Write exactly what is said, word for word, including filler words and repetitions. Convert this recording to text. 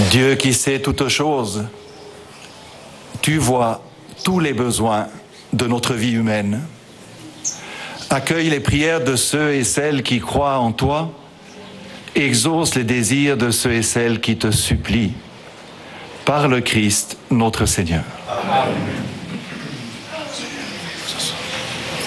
Dieu qui sait toutes choses, tu vois tous les besoins de notre vie humaine. Accueille les prières de ceux et celles qui croient en toi, exauce les désirs de ceux et celles qui te supplient. Par le Christ, notre Seigneur. Amen.